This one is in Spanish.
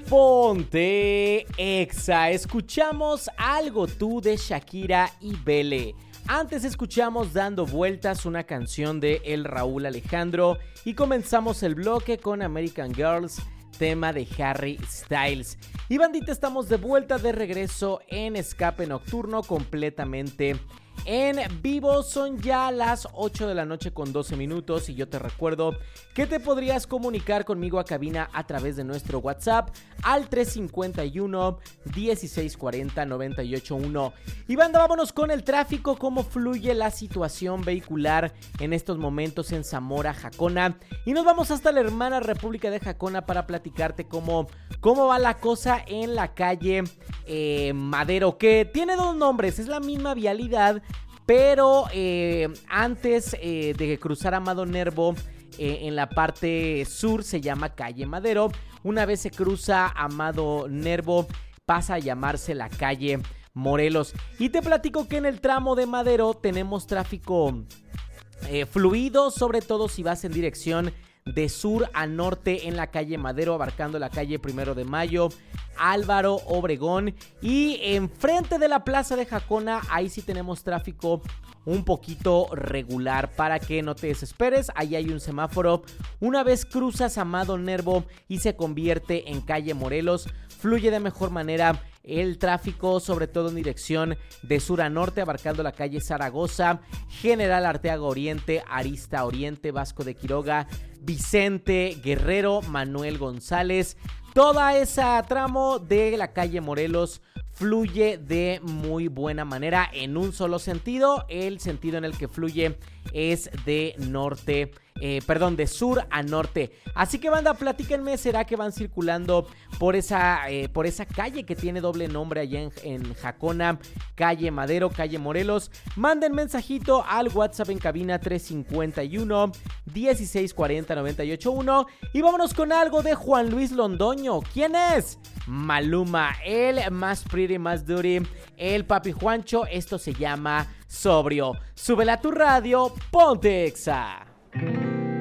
Ponte Exa. Escuchamos Algo Tú de Shakira y Bele. Antes escuchamos Dando Vueltas, una canción de El Raúl Alejandro. Y comenzamos el bloque con American Girls, tema de Harry Styles. Y bandita, estamos de vuelta, de regreso en Escape Nocturno, completamente en vivo. Son ya las 8 de la noche con 12 minutos y yo te recuerdo que te podrías comunicar conmigo a cabina a través de nuestro WhatsApp al 351 1640 981. Y banda, vámonos con el tráfico, cómo fluye la situación vehicular en estos momentos en Zamora, Jacona. Y nos vamos hasta la hermana República de Jacona para platicarte cómo va la cosa en la calle Madero, que tiene dos nombres, es la misma vialidad, pero antes de cruzar Amado Nervo, en la parte sur se llama calle Madero. Una vez se cruza Amado Nervo, pasa a llamarse la calle Morelos. Y te platico que en el tramo de Madero tenemos tráfico fluido, sobre todo si vas en dirección de sur a norte en la calle Madero, abarcando la calle 1 de Mayo, Álvaro Obregón, y enfrente de la plaza de Jacona, ahí sí tenemos tráfico un poquito regular, para que no te desesperes. Ahí hay un semáforo. Una vez cruzas Amado Nervo y se convierte en calle Morelos, fluye de mejor manera el tráfico, sobre todo en dirección de sur a norte, abarcando la calle Zaragoza, General Arteaga Oriente, Arista Oriente, Vasco de Quiroga, Vicente Guerrero, Manuel González. Toda esa tramo de la calle Morelos fluye de muy buena manera en un solo sentido. El sentido en el que fluye es de de sur a norte. Así que banda, platíquenme, ¿será que van circulando por esa calle que tiene doble nombre allá en Jacona, calle Madero, calle Morelos? Manden mensajito al WhatsApp en cabina 351 1640 981 y vámonos con algo de Juan Luis Londoño. ¿Quién es? Maluma, el más pretty, más dirty, el papi Juancho. Esto se llama Sobrio. Súbela a tu radio, ponte Exa.